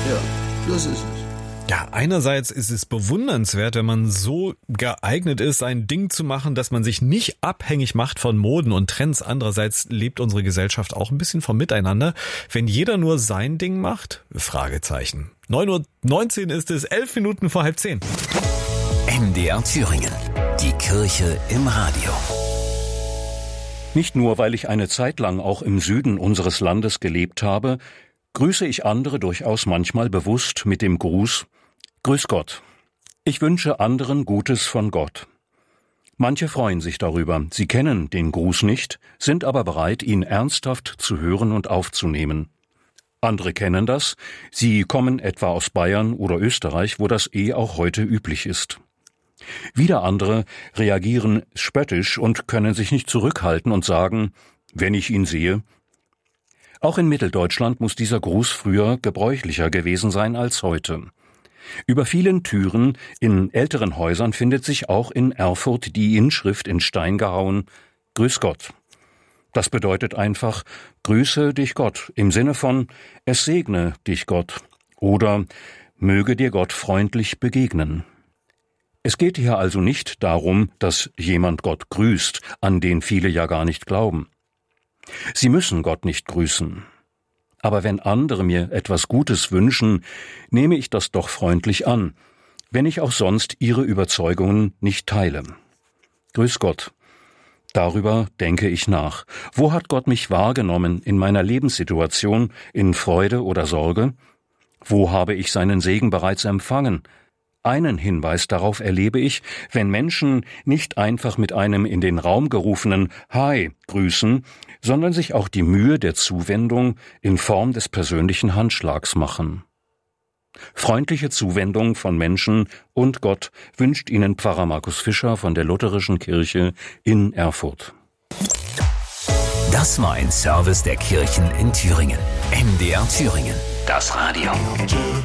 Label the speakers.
Speaker 1: Ja, das ist es.
Speaker 2: Ja, einerseits ist es bewundernswert, wenn man so geeignet ist, ein Ding zu machen, dass man sich nicht abhängig macht von Moden und Trends. Andererseits lebt unsere Gesellschaft auch ein bisschen vom Miteinander. Wenn jeder nur sein Ding macht? Fragezeichen. 9:19 Uhr ist es, 11 Minuten vor 9:30.
Speaker 3: MDR Thüringen. Die Kirche im Radio.
Speaker 4: Nicht nur, weil ich eine Zeit lang auch im Süden unseres Landes gelebt habe, grüße ich andere durchaus manchmal bewusst mit dem Gruß: Grüß Gott. Ich wünsche anderen Gutes von Gott. Manche freuen sich darüber. Sie kennen den Gruß nicht, sind aber bereit, ihn ernsthaft zu hören und aufzunehmen. Andere kennen das. Sie kommen etwa aus Bayern oder Österreich, wo das auch heute üblich ist. Wieder andere reagieren spöttisch und können sich nicht zurückhalten und sagen: Wenn ich ihn sehe. Auch in Mitteldeutschland muss dieser Gruß früher gebräuchlicher gewesen sein als heute. Über vielen Türen in älteren Häusern findet sich auch in Erfurt die Inschrift in Stein gehauen: Grüß Gott. Das bedeutet einfach: Grüße dich Gott, im Sinne von: Es segne dich Gott oder möge dir Gott freundlich begegnen. Es geht hier also nicht darum, dass jemand Gott grüßt, an den viele ja gar nicht glauben. Sie müssen Gott nicht grüßen. Aber wenn andere mir etwas Gutes wünschen, nehme ich das doch freundlich an, wenn ich auch sonst ihre Überzeugungen nicht teile. Grüß Gott. Darüber denke ich nach. Wo hat Gott mich wahrgenommen in meiner Lebenssituation, in Freude oder Sorge? Wo habe ich seinen Segen bereits empfangen? Einen Hinweis darauf erlebe ich, wenn Menschen nicht einfach mit einem in den Raum gerufenen Hi grüßen, sondern sich auch die Mühe der Zuwendung in Form des persönlichen Handschlags machen. Freundliche Zuwendung von Menschen und Gott wünscht Ihnen Pfarrer Markus Fischer von der Lutherischen Kirche in Erfurt.
Speaker 3: Das war ein Service der Kirchen in Thüringen. MDR Thüringen. Das Radio.